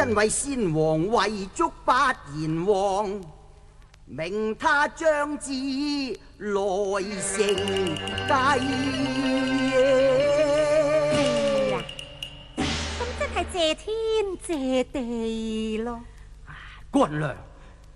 因為先王遺囑不言王，命他將至來承繼。 咁即係謝天謝地咯。 官娘，